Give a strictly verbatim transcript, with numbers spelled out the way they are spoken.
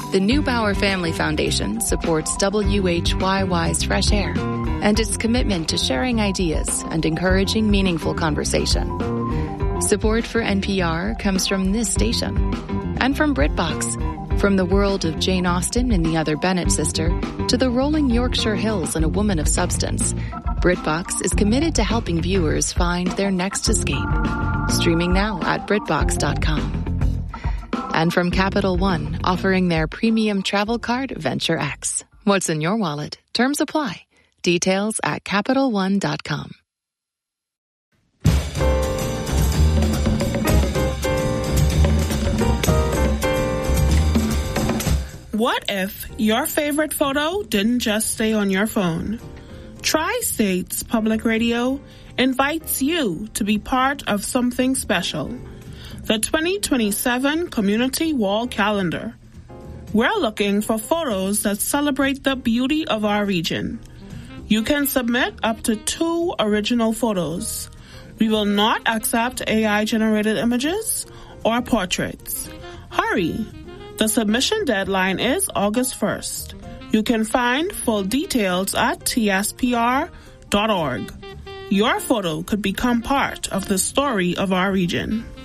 The Neubauer Family Foundation supports W H Y Y's Fresh Air and its commitment to sharing ideas and encouraging meaningful conversation. Support for N P R comes from this station and from BritBox. From the world of Jane Austen and the Other Bennett Sister to the rolling Yorkshire Hills and A Woman of Substance, BritBox is committed to helping viewers find their next escape. Streaming now at BritBox dot com. And from Capital One, offering their premium travel card, Venture X. What's in your wallet? Terms apply. Details at Capital One dot com. What if your favorite photo didn't just stay on your phone? Tri-States Public Radio invites you to be part of something special. The twenty twenty-seven Community Wall Calendar. We're looking for photos that celebrate the beauty of our region. You can submit up to two original photos. We will not accept A I-generated images or portraits. Hurry! The submission deadline is August first. You can find full details at T S P R dot org. Your photo could become part of the story of our region.